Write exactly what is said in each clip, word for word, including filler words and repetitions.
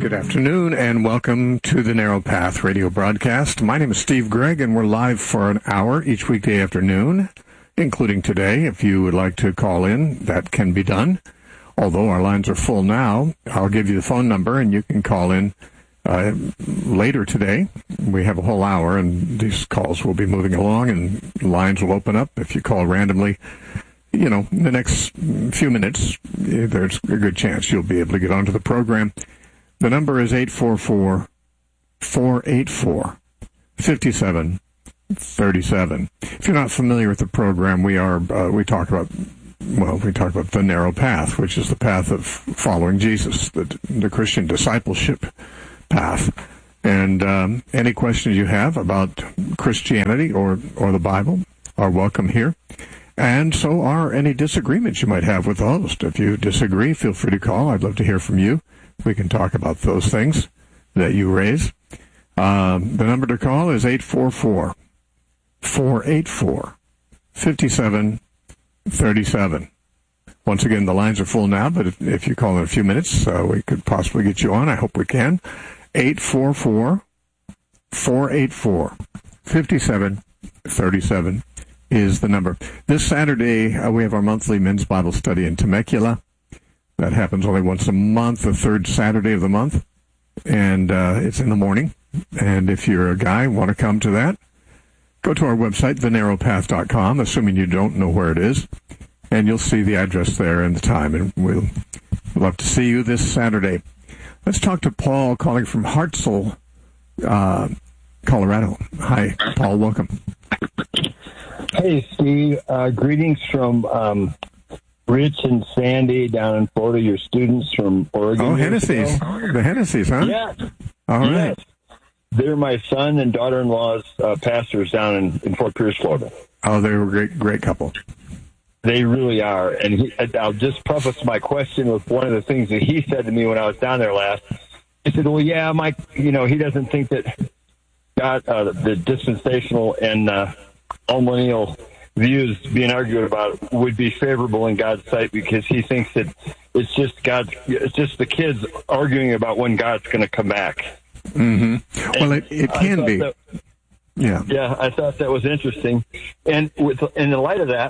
Good afternoon, and welcome to the Narrow Path radio broadcast. My name is Steve Gregg, and we're live for an hour each weekday afternoon, including today. If you would like to call in, that can be done. Although our lines are full now, I'll give you the phone number, and you can call in uh, later today. We have a whole hour, and these calls will be moving along, and lines will open up if you call randomly. You know, in the next few minutes, there's a good chance you'll be able to get onto the program. The number is eight four four, four eight four, five seven three seven. If you're not familiar with the program, we are uh, we talk about well, we talk about the narrow path, which is the path of following Jesus, the, the Christian discipleship path. And um, any questions you have about Christianity or or the Bible are welcome here. And so are any disagreements you might have with the host. If you disagree, feel free to call. I'd love to hear from you. We can talk about those things that you raise. Um, the number to call is eight four four, four eight four, five seven three seven. Once again, the lines are full now, but if, if you call in a few minutes, uh, we could possibly get you on. I hope we can. eight four four, four eight four, five seven three seven is the number. This Saturday, uh, we have our monthly men's Bible study in Temecula. That happens only once a month, the third Saturday of the month, and uh, it's in the morning. And if you're a guy and want to come to that, go to our website, the narrow path dot com, assuming you don't know where it is, and you'll see the address there and the time, and we'll love to see you this Saturday. Let's talk to Paul, calling from Hartselle, uh, Colorado. Hi, Paul, welcome. Hey, Steve. Uh, greetings from um, Rich and Sandy down in Florida, your students from Oregon. Oh, Hennessy's. The Hennessy's, huh? Yes. All right. Yes. They're my son and daughter-in-law's uh, pastors down in, in Fort Pierce, Florida. Oh, they were a great, great couple. They really are. And he, I'll just preface my question with one of the things that he said to me when I was down there last. He said, well, yeah, Mike, you know, he doesn't think that God, uh, the dispensational and uh, all-millennial views being argued about would be favorable in God's sight because he thinks that it's just God's, it's just the kids arguing about when God's going to come back. Mm-hmm. Well, it, it can be. That, yeah. Yeah, I thought that was interesting. And with, in the light of that,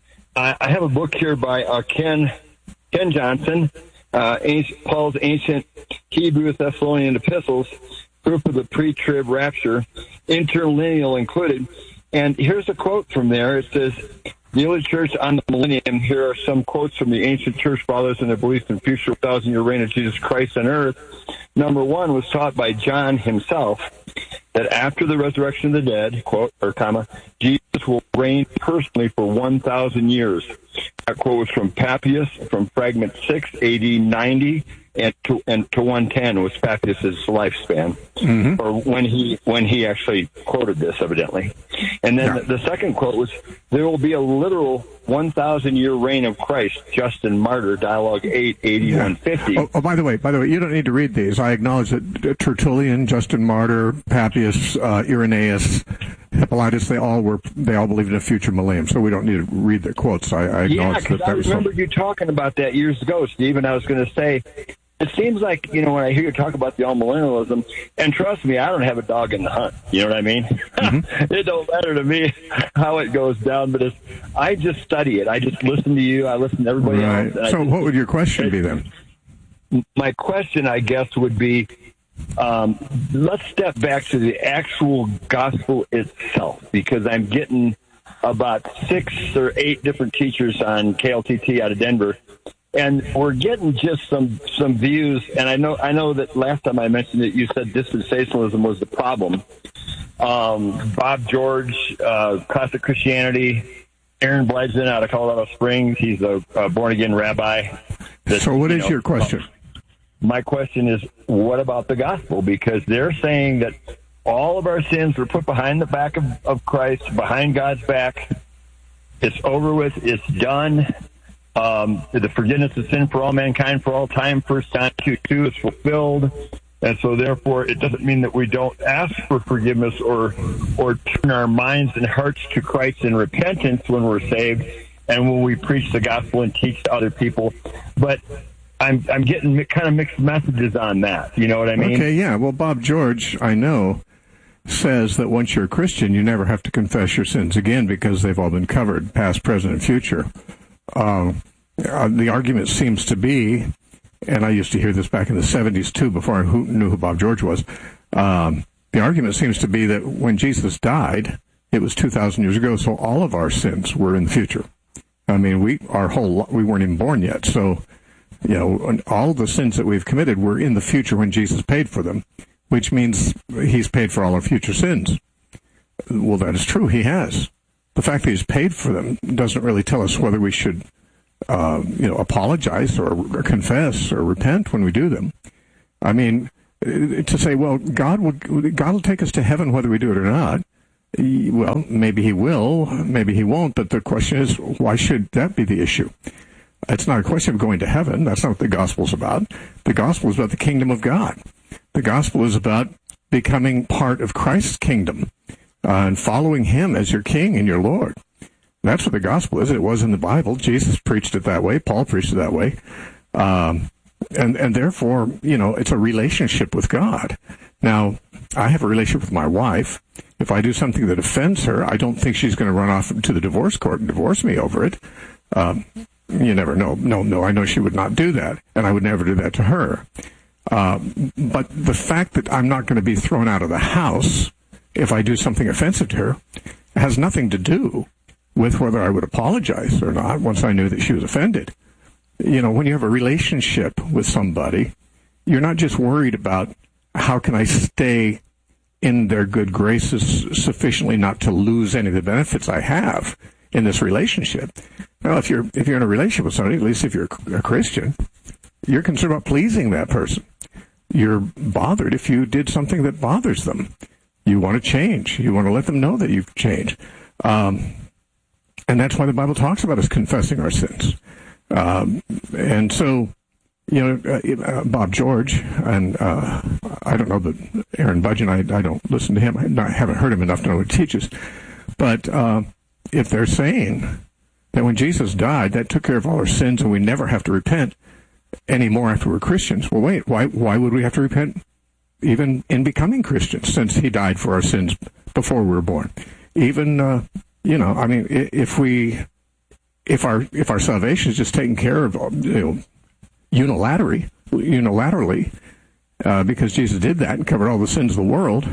I, I have a book here by uh, Ken Ken Johnson, uh, ancient, Paul's Ancient Hebrew Thessalonian Epistles, Proof of the Pre-Trib Rapture, Interlineal included. And here's a quote from there. It says, the early church on the millennium, here are some quotes from the ancient church fathers and their beliefs in future thousand-year reign of Jesus Christ on earth. Number one was taught by John himself, that after the resurrection of the dead, quote, or comma, Jesus will reign personally for one thousand years. That quote was from Papias, from fragment six, A D ninety, and to, and to one ten was Papias's lifespan, mm-hmm. or when he when he actually quoted this, evidently. And then yeah. the, the second quote was, there will be a literal one thousand year reign of Christ, Justin Martyr, Dialogue eight, eighty-one fifty. Yeah. Oh, oh, by the way, by the way, you don't need to read these. I acknowledge that Tertullian, Justin Martyr, Papias, uh, Irenaeus, Hippolytus, they all were they all believed in a future millennium, so we don't need to read the quotes. I, I acknowledge yeah, that. I remember so. you talking about that years ago, Steve, and I was going to say, it seems like, you know, when I hear you talk about the all-millennialism, and trust me, I don't have a dog in the hunt. You know what I mean? Mm-hmm. It don't matter to me how it goes down, but it's, I just study it. I just listen to you. I listen to everybody right. else. So just, what would your question be then? My question, I guess, would be, um, let's step back to the actual gospel itself, because I'm getting about six or eight different teachers on K L T T out of Denver, and we're getting just some some views. And I know I know that last time I mentioned it, you said dispensationalism was the problem. Um, Bob George, uh, Classic Christianity, Aaron Bledson out of Colorado Springs. He's a, a born-again rabbi. That, so what you is know, your question? My question is, what about the gospel? Because they're saying that all of our sins were put behind the back of, of Christ, behind God's back. It's over with. It's done. Um, the forgiveness of sin for all mankind for all time, First John two two, is fulfilled. And so, therefore, it doesn't mean that we don't ask for forgiveness or or turn our minds and hearts to Christ in repentance when we're saved and when we preach the gospel and teach to other people. But I'm I'm getting kind of mixed messages on that. You know what I mean? Okay, yeah. Well, Bob George, I know, says that once you're a Christian, you never have to confess your sins again because they've all been covered, past, present, and future. Um, uh, the argument seems to be, and I used to hear this back in the seventies too, before I who, knew who Bob George was. Um, the argument seems to be that when Jesus died, it was two thousand years ago, so all of our sins were in the future. I mean, we our whole we weren't even born yet, so you know, all the sins that we've committed were in the future when Jesus paid for them, which means he's paid for all our future sins. Well, that is true. He has. The fact that he's paid for them doesn't really tell us whether we should, uh, you know, apologize or, or confess or repent when we do them. I mean, to say, well, God will God will take us to heaven whether we do it or not. Well, maybe he will, maybe he won't, but the question is, why should that be the issue? It's not a question of going to heaven. That's not what the gospel's about. The gospel is about the kingdom of God. The gospel is about becoming part of Christ's kingdom uh, and following him as your king and your Lord. That's what the gospel is. It was in the Bible. Jesus preached it that way. Paul preached it that way. Um, and, and therefore, you know, it's a relationship with God. Now, I have a relationship with my wife. If I do something that offends her, I don't think she's going to run off to the divorce court and divorce me over it. Um, You never know. No, no, I know she would not do that, and I would never do that to her. Uh, but the fact that I'm not going to be thrown out of the house if I do something offensive to her has nothing to do with whether I would apologize or not once I knew that she was offended. You know, when you have a relationship with somebody, you're not just worried about how can I stay in their good graces sufficiently not to lose any of the benefits I have in this relationship. Well, if you're if you're in a relationship with somebody, at least if you're a Christian, you're concerned about pleasing that person. You're bothered if you did something that bothers them. You want to change. You want to let them know that you've changed. Um, and that's why the Bible talks about us confessing our sins. Um, and so, you know, uh, Bob George, and uh, I don't know, but Aaron Budgen, I, I don't listen to him. I, I haven't heard him enough to know what he teaches. But uh, if they're saying that when Jesus died, that took care of all our sins and we never have to repent anymore after we're Christians. Well, wait, why why would we have to repent even in becoming Christians since he died for our sins before we were born? Even, uh, you know, I mean, if we, if our if our salvation is just taken care of, you know, unilaterally, unilaterally, uh, because Jesus did that and covered all the sins of the world,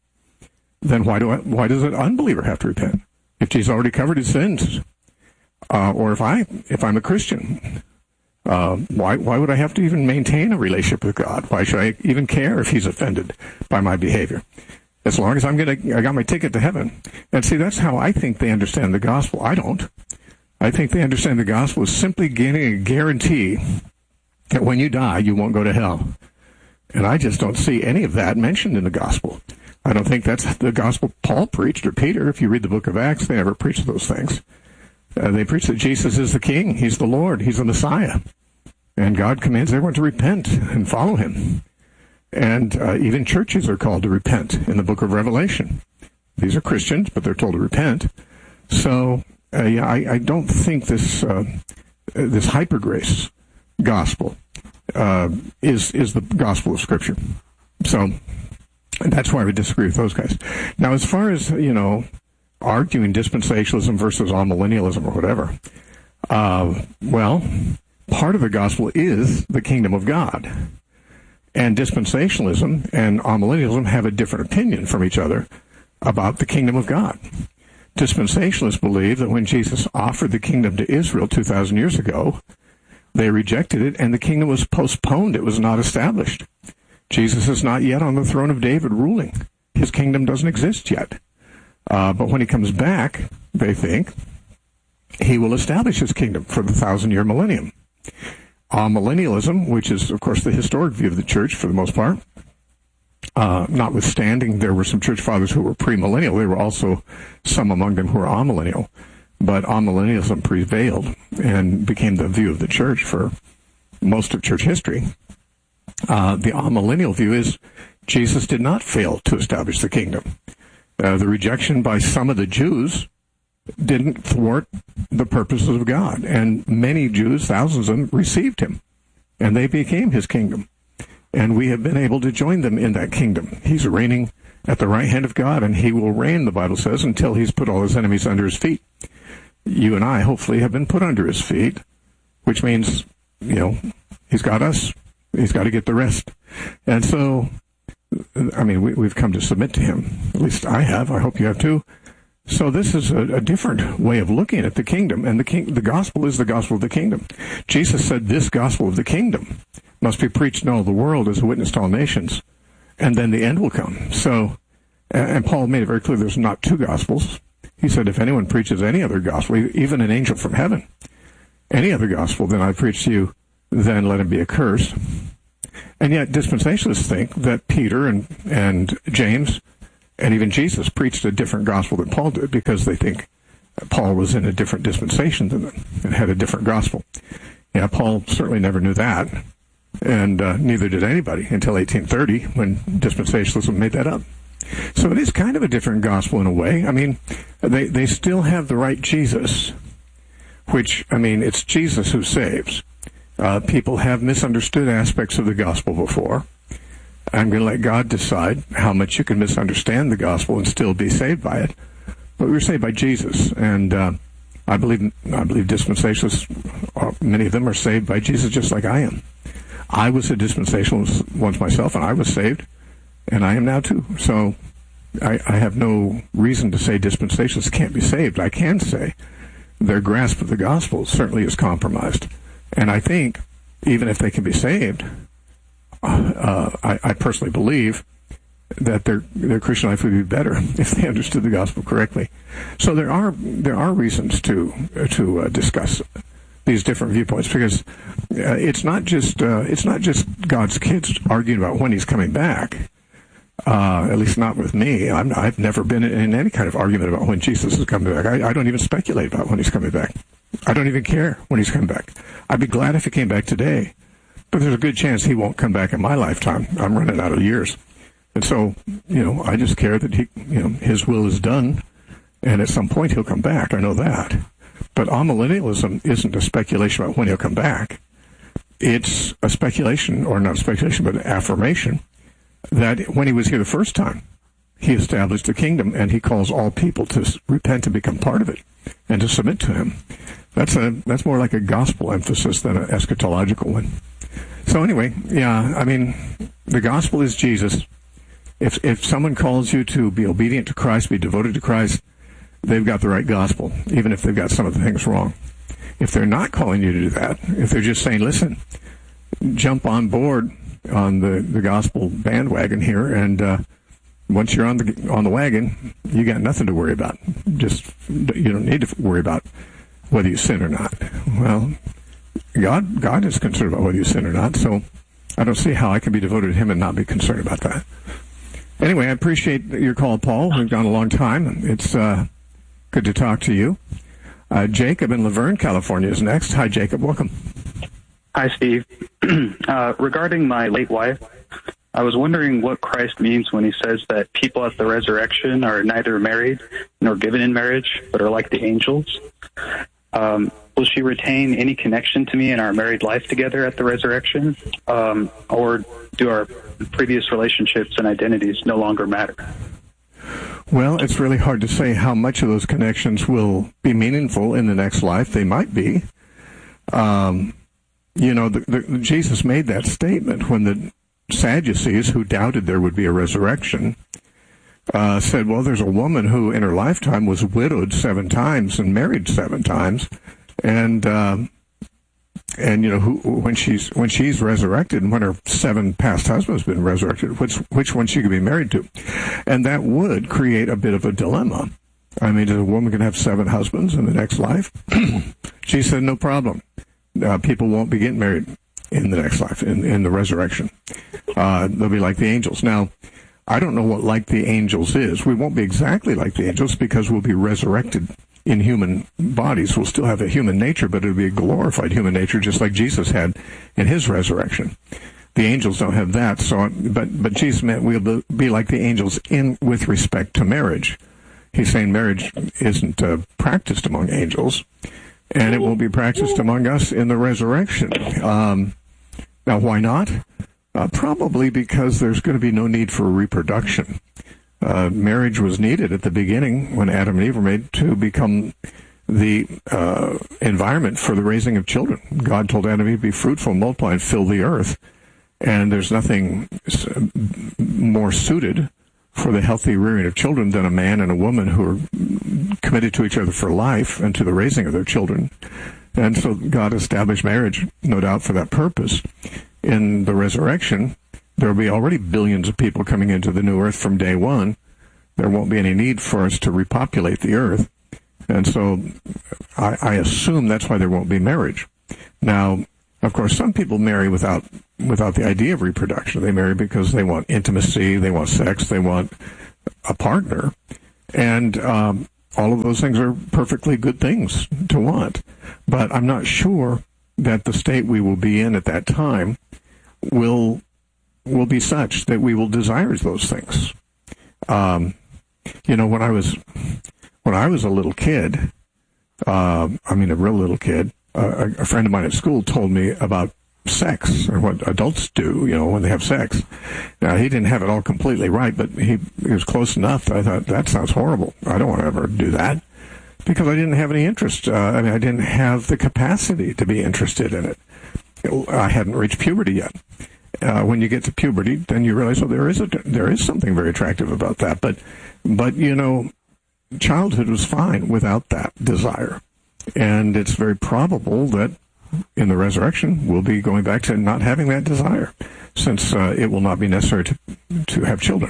then why do I, why does an unbeliever have to repent if Jesus already covered his sins? Uh, or if I, if I'm a Christian, uh, why, why would I have to even maintain a relationship with God? Why should I even care if he's offended by my behavior? As long as I'm gonna, I got my ticket to heaven. And see, that's how I think they understand the gospel. I don't. I think they understand the gospel as simply getting a guarantee that when you die, you won't go to hell. And I just don't see any of that mentioned in the gospel. I don't think that's the gospel Paul preached or Peter. If you read the book of Acts, they never preached those things. Uh, they preach that Jesus is the King. He's the Lord. He's the Messiah. And God commands everyone to repent and follow him. And uh, even churches are called to repent in the book of Revelation. These are Christians, but they're told to repent. So, uh, yeah, I, I don't think this uh, this hyper grace gospel uh, is is the gospel of Scripture. So that's why we disagree with those guys. Now, as far as, you know, arguing dispensationalism versus amillennialism or whatever, uh, well, part of the gospel is the kingdom of God. And dispensationalism and amillennialism have a different opinion from each other about the kingdom of God. Dispensationalists believe that when Jesus offered the kingdom to Israel two thousand years ago, they rejected it and the kingdom was postponed. It was not established. Jesus is not yet on the throne of David ruling. His kingdom doesn't exist yet. Uh, but when he comes back, they think, he will establish his kingdom for the thousand-year millennium. Uh, millennialism, which is, of course, the historic view of the church for the most part, uh, notwithstanding there were some church fathers who were premillennial, there were also some among them who were amillennial. But amillennialism prevailed and became the view of the church for most of church history. Uh, the amillennial view is Jesus did not fail to establish the kingdom. Uh, the rejection by some of the Jews didn't thwart the purposes of God. And many Jews, thousands of them, received him and they became his kingdom. And we have been able to join them in that kingdom. He's reigning at the right hand of God, and he will reign, the Bible says, until he's put all his enemies under his feet. You and I, hopefully, have been put under his feet, which means, you know, he's got us. He's got to get the rest. And so, I mean, we, we've come to submit to him. At least I have. I hope you have too. So this is a, a different way of looking at the kingdom, and the king, the gospel is the gospel of the kingdom. Jesus said this gospel of the kingdom must be preached in all the world as a witness to all nations, and then the end will come. So, and Paul made it very clear there's not two gospels. He said if anyone preaches any other gospel, even an angel from heaven, any other gospel than I preach to you, then let him be accursed. And yet dispensationalists think that Peter and, and James and even Jesus preached a different gospel than Paul did because they think Paul was in a different dispensation than them and had a different gospel. Yeah, Paul certainly never knew that, and uh, neither did anybody until eighteen thirty when dispensationalism made that up. So it is kind of a different gospel in a way. I mean, they, they still have the right Jesus, which, I mean, it's Jesus who saves. Uh, people have misunderstood aspects of the gospel before. I'm going to let God decide how much you can misunderstand the gospel and still be saved by it. But we were saved by Jesus, and uh, I believe I believe dispensationalists, uh, many of them are saved by Jesus just like I am. I was a dispensationalist once myself, and I was saved, and I am now too. So I, I have no reason to say dispensationalists can't be saved. I can say their grasp of the gospel certainly is compromised. And I think even if they can be saved, uh, I, I personally believe that their their Christian life would be better if they understood the gospel correctly. So there are there are reasons to to uh, discuss these different viewpoints, because uh, it's not just uh, it's not just God's kids arguing about when He's coming back. Uh, at least not with me. I'm, I've never been in any kind of argument about when Jesus is coming back. I, I don't even speculate about when He's coming back. I don't even care when He's coming back. I'd be glad if He came back today, but there's a good chance He won't come back in my lifetime. I'm running out of years. And so, you know, I just care that he, you know, His will is done, and at some point He'll come back. I know that. But amillennialism isn't a speculation about when He'll come back. It's a speculation, or not a speculation, but an affirmation that when He was here the first time, He established the kingdom, and He calls all people to repent and become part of it, and to submit to Him. That's a that's more like a gospel emphasis than an eschatological one. So anyway, yeah, I mean, the gospel is Jesus. If if someone calls you to be obedient to Christ, be devoted to Christ, they've got the right gospel, even if they've got some of the things wrong. If they're not calling you to do that, if they're just saying, listen, jump on board on the, the gospel bandwagon here, and uh, once you're on the on the wagon, you got nothing to worry about. Just, you don't need to worry about whether you sin or not. Well, God God is concerned about whether you sin or not, so I don't see how I can be devoted to Him and not be concerned about that. Anyway, I appreciate your call, Paul. We've gone a long time. It's uh, good to talk to you. Uh, Jacob in Laverne, California is next. Hi, Jacob. Welcome. Hi, Steve. uh, regarding my late wife, I was wondering what Christ means when He says that people at the resurrection are neither married nor given in marriage, but are like the angels. Um, will she retain any connection to me in our married life together at the resurrection? Um, or do our previous relationships and identities no longer matter? Well, it's really hard to say how much of those connections will be meaningful in the next life. They might be. Um, you know, the, the, Jesus made that statement when the Sadducees, who doubted there would be a resurrection, uh, said, well, there's a woman who in her lifetime was widowed seven times and married seven times, and um, and you know, who, when she's when she's resurrected, and when her seven past husbands have been resurrected, which which one she could be married to, and that would create a bit of a dilemma. I mean, is a woman can have seven husbands in the next life? She said, no problem. Uh, people won't be getting married in the next life, in, in the resurrection. Uh, they'll be like the angels. Now, I don't know what like the angels is. We won't be exactly like the angels because we'll be resurrected in human bodies. We'll still have a human nature, but it'll be a glorified human nature, just like Jesus had in His resurrection. The angels don't have that. So, but but Jesus meant we'll be like the angels in with respect to marriage. He's saying marriage isn't uh, practiced among angels, and it will be practiced among us in the resurrection. Um, Now, why not? Uh, probably because there's going to be no need for reproduction. Uh, marriage was needed at the beginning when Adam and Eve were made to become the uh, environment for the raising of children. God told Adam and Eve, be fruitful, multiply, and fill the earth. And there's nothing more suited for the healthy rearing of children than a man and a woman who are committed to each other for life and to the raising of their children. And so God established marriage, no doubt, for that purpose. In the resurrection, there will be already billions of people coming into the new earth from day one. There won't be any need for us to repopulate the earth. And so I, I assume that's why there won't be marriage. Now, of course, some people marry without without the idea of reproduction. They marry because they want intimacy, they want sex, they want a partner. And um, all of those things are perfectly good things to want. But I'm not sure that the state we will be in at that time will will be such that we will desire those things. Um, you know, when I was when I was a little kid, uh, I mean a real little kid, uh, a, a friend of mine at school told me about sex, or what adults do, you know, when they have sex. Now, he didn't have it all completely right, but he, he was close enough that I thought, that sounds horrible. I don't want to ever do that, because I didn't have any interest. Uh, I mean, I didn't have the capacity to be interested in it. I hadn't reached puberty yet. Uh, when you get to puberty, then you realize, well, there is a, there is something very attractive about that. But, but you know, childhood was fine without that desire. And it's very probable that in the resurrection, we'll be going back to not having that desire, since uh, it will not be necessary to, to have children.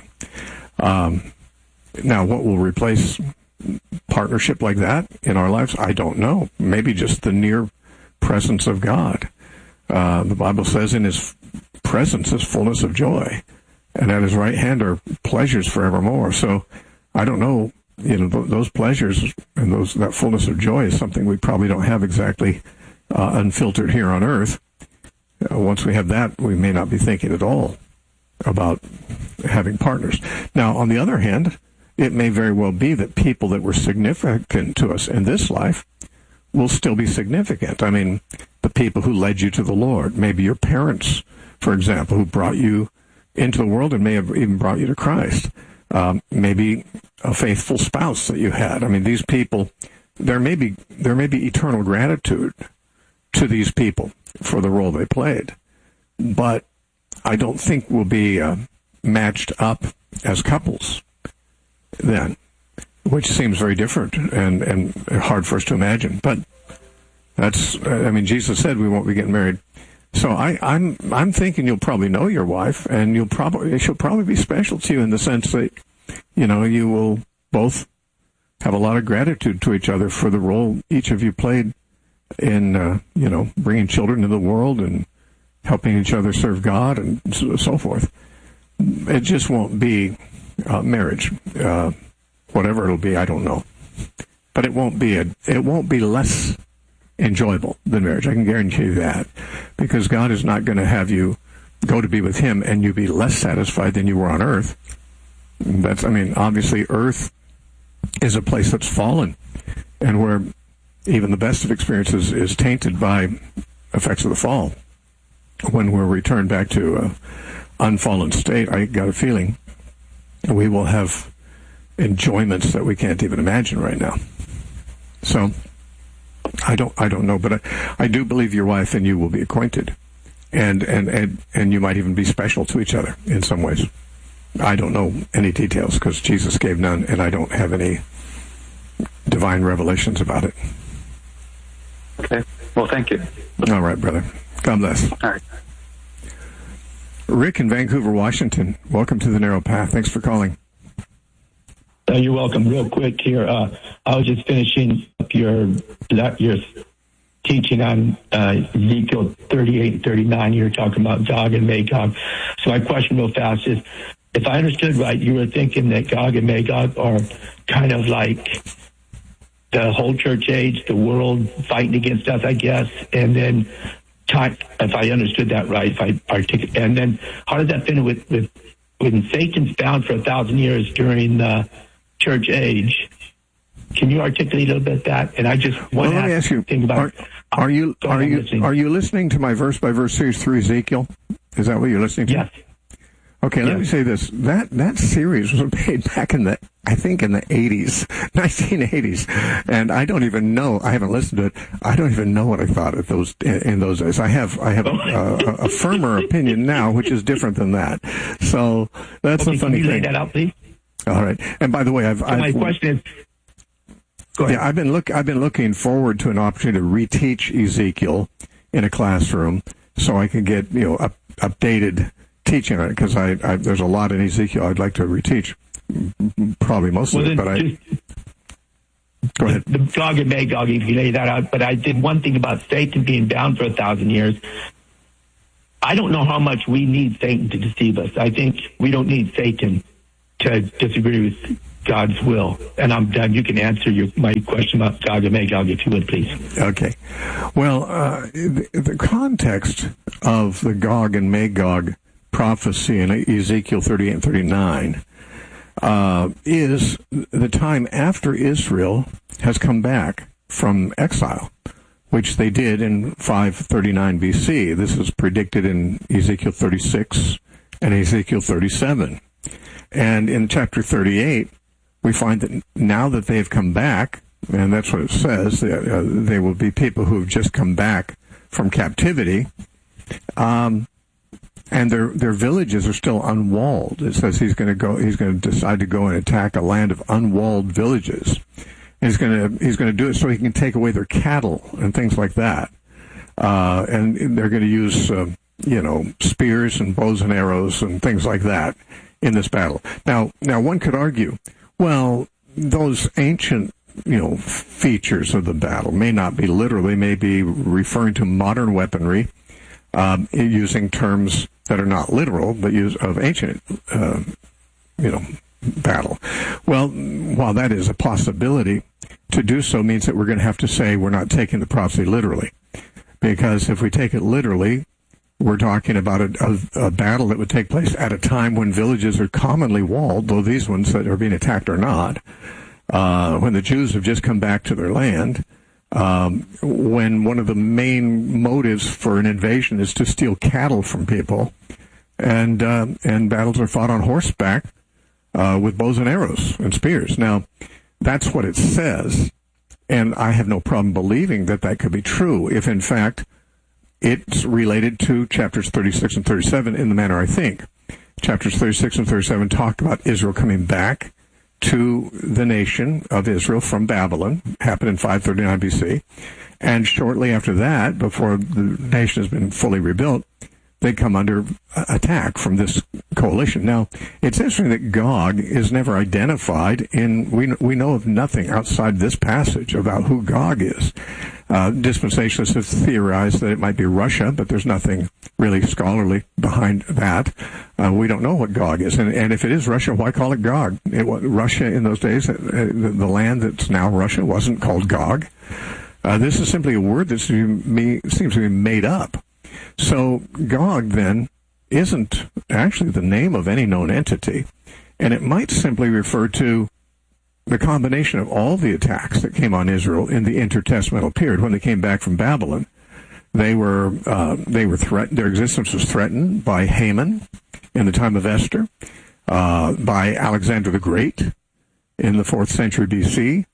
Um, now, what will replace partnership like that in our lives? I don't know. Maybe just the near presence of God. Uh, the Bible says in his presence is fullness of joy, and at his right hand are pleasures forevermore. So I don't know, you know, th- those pleasures and those that fullness of joy is something we probably don't have exactly uh, unfiltered here on earth. Uh, once we have that, we may not be thinking at all about having partners. Now, on the other hand, it may very well be that people that were significant to us in this life will still be significant. I mean, the people who led you to the Lord, maybe your parents, for example, who brought you into the world and may have even brought you to Christ. Um, maybe a faithful spouse that you had. I mean, these people, there may be there may be eternal gratitude to these people for the role they played, but I don't think we'll be uh, matched up as couples then, which seems very different and, and hard for us to imagine. But that's, I mean, Jesus said we won't be getting married. So I, I'm I'm thinking you'll probably know your wife, and you'll probably she'll probably be special to you in the sense that, you know, you will both have a lot of gratitude to each other for the role each of you played in, uh, you know, bringing children into the world and helping each other serve God and so, so forth. It just won't be uh, marriage, uh, whatever it'll be. I don't know, but it won't be a it won't be less enjoyable than marriage. I can guarantee you that, because God is not going to have you go to be with him and you be less satisfied than you were on earth. That's, I mean, obviously earth is a place that's fallen, and where even the best of experiences is tainted by effects of the fall. When we're returned back to an unfallen state, I got a feeling we will have enjoyments that we can't even imagine right now. So I don't, I don't know, but I, I do believe your wife and you will be acquainted, and, and, and, and you might even be special to each other in some ways. I don't know any details because Jesus gave none, and I don't have any divine revelations about it. Okay. Well, thank you. All right, brother. God bless. All right. Rick in Vancouver, Washington. Welcome to the Narrow Path. Thanks for calling. Uh, you're welcome. Real quick here, uh, I was just finishing up your your teaching on uh, Ezekiel thirty-eight and thirty-nine. You were talking about Gog and Magog. So my question real fast is, if I understood right, you were thinking that Gog and Magog are kind of like the whole church age, the world fighting against us, I guess, and then time, if I understood that right, if I articulate, and then how does that fit in with, with when Satan's bound for a thousand years during the church age, can you articulate a little bit that? And I just want well, to let me ask you, think about. Are, are you are you listening. are you listening to my verse by verse series through Ezekiel? Is that what you're listening to? Yes. Okay, let yes. me say this. That that series was made back in the, I think in the eighties, nineteen eighties, and I don't even know. I haven't listened to it. I don't even know what I thought of those in those days. I have I have a, a, a firmer opinion now, which is different than that. So that's okay, a funny can you thing. lay that out, please? All right. And by the way, I've, So I've my question is. Go ahead. Yeah, I've been look I've been looking forward to an opportunity to reteach Ezekiel in a classroom, so I can get you know up, updated teaching on it, because I, I there's a lot in Ezekiel I'd like to reteach, probably most well, of it. But I just, go ahead. The, the Gog and Magog, if you lay that out. But I did one thing about Satan being bound for a thousand years. I don't know how much we need Satan to deceive us. I think we don't need Satan to disagree with God's will. And I'm done. You can answer your, my question about Gog and Magog, if you would, please. Okay. Well, uh, the, the context of the Gog and Magog prophecy in Ezekiel thirty-eight and thirty-nine uh, is the time after Israel has come back from exile, which they did in five thirty-nine B C. This is predicted in Ezekiel thirty-six and Ezekiel thirty-seven. And in chapter thirty-eight, we find that now that they have come back, and that's what it says, they, uh, they will be people who have just come back from captivity, um, and their their villages are still unwalled. It says he's going to go. He's going to decide to go and attack a land of unwalled villages. And he's going to he's going to do it so he can take away their cattle and things like that. Uh, and they're going to use uh, you know spears and bows and arrows and things like that in this battle. Now, now one could argue, well, those ancient, you know, features of the battle may not be literal. They may be referring to modern weaponry, um, using terms that are not literal, but use of ancient, uh, you know, battle. Well, while that is a possibility, to do so means that we're going to have to say we're not taking the prophecy literally, because if we take it literally, we're talking about a, a, a battle that would take place at a time when villages are commonly walled, though these ones that are being attacked are not, uh, when the Jews have just come back to their land, um, when one of the main motives for an invasion is to steal cattle from people, and uh, and battles are fought on horseback uh, with bows and arrows and spears. Now, that's what it says, and I have no problem believing that that could be true if, in fact, it's related to chapters thirty-six and thirty-seven in the manner I think. Chapters thirty-six and thirty-seven talk about Israel coming back to the nation of Israel from Babylon, happened in five thirty-nine B C. And shortly after that, before the nation has been fully rebuilt, they come under attack from this coalition. Now, it's interesting that Gog is never identified in, we, we know of nothing outside this passage about who Gog is. Uh, dispensationalists have theorized that it might be Russia, but there's nothing really scholarly behind that. Uh, we don't know what Gog is. And, and if it is Russia, why call it Gog? It, Russia in those days, uh, the, the land that's now Russia wasn't called Gog. Uh, this is simply a word that seems to be made up. So Gog, then, isn't actually the name of any known entity, and it might simply refer to the combination of all the attacks that came on Israel in the intertestamental period. When they came back from Babylon, they were uh, they were threatened. Their existence was threatened by Haman in the time of Esther, uh, by Alexander the Great in the fourth century B C,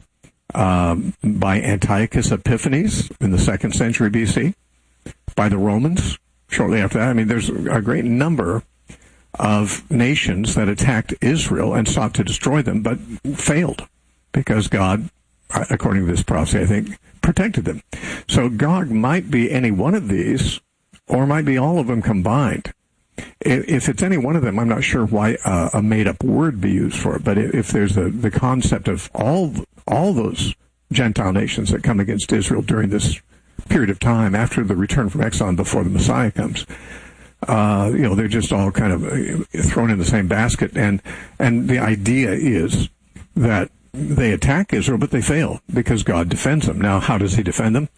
um, by Antiochus Epiphanes in the second century B C, by the Romans shortly after that. I mean, there's a great number of nations that attacked Israel and sought to destroy them, but failed because God, according to this prophecy, I think, protected them. So Gog might be any one of these, or might be all of them combined. If it's any one of them, I'm not sure why uh, a made-up word be used for it, but if there's the, the concept of all all those Gentile nations that come against Israel during this period of time after the return from exile and before the Messiah comes, Uh, you know, they're just all kind of thrown in the same basket. And, and the idea is that they attack Israel, but they fail because God defends them. Now, how does he defend them?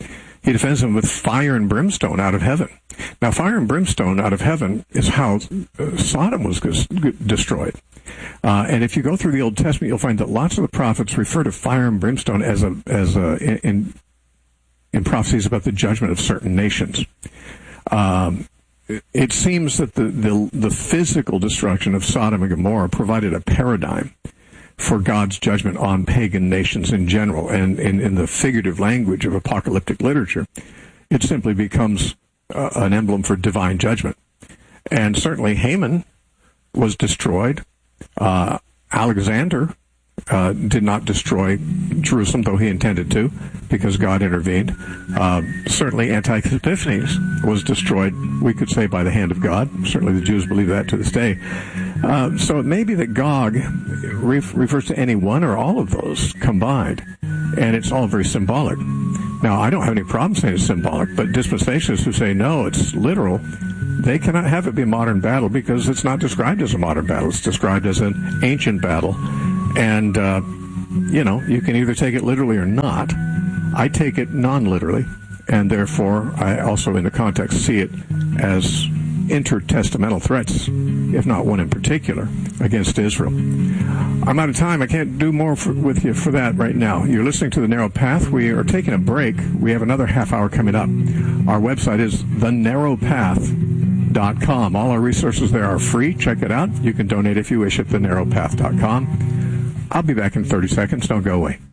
He defends them with fire and brimstone out of heaven. Now, fire and brimstone out of heaven is how uh, Sodom was destroyed. Uh, and if you go through the Old Testament, you'll find that lots of the prophets refer to fire and brimstone as a as a in in prophecies about the judgment of certain nations. Um, it seems that the, the the physical destruction of Sodom and Gomorrah provided a paradigm for God's judgment on pagan nations in general. And in, in the figurative language of apocalyptic literature, it simply becomes uh, an emblem for divine judgment. And certainly Haman was destroyed. Uh, Alexander uh, did not destroy Jerusalem, though he intended to, because God intervened. Uh, certainly Antiochus Epiphanes was destroyed, we could say, by the hand of God. Certainly the Jews believe that to this day. Uh, so it may be that Gog ref- refers to any one or all of those combined, and it's all very symbolic. Now, I don't have any problem saying it's symbolic, but dispensationalists who say, no, it's literal, they cannot have it be a modern battle because it's not described as a modern battle. It's described as an ancient battle. And, uh, you know, you can either take it literally or not. I take it non-literally, and therefore I also, in the context, see it as intertestamental threats, if not one in particular, against Israel. I'm out of time. I can't do more for, with you for that right now. You're listening to The Narrow Path. We are taking a break. We have another half hour coming up. Our website is the narrow path dot com. All our resources there are free. Check it out. You can donate if you wish at the narrow path dot com. I'll be back in thirty seconds. Don't go away.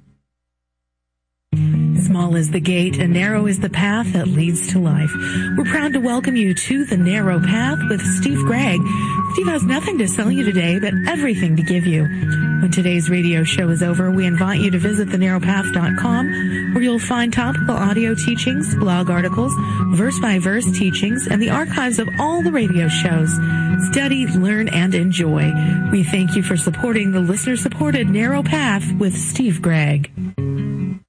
Small is the gate and narrow is the path that leads to life. We're proud to welcome you to The Narrow Path with Steve Gregg. Steve has nothing to sell you today, but everything to give you. When today's radio show is over, we invite you to visit the narrow path dot com, where you'll find topical audio teachings, blog articles, verse-by-verse teachings, and the archives of all the radio shows. Study, learn, and enjoy. We thank you for supporting the listener-supported Narrow Path with Steve Gregg.